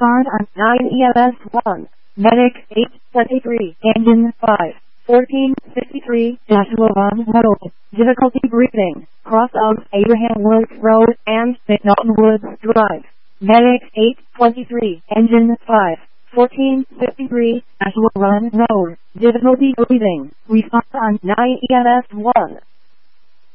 Respond on 9 EMS 1. Medic 823. Engine 5. 1453. Lavon Road. Difficulty breathing. Cross of Abraham Woods Road and McNaughton Woods Drive. Medic 823. Engine 5. 1453. Run Road. Difficulty breathing. Respond on 9 EMS 1.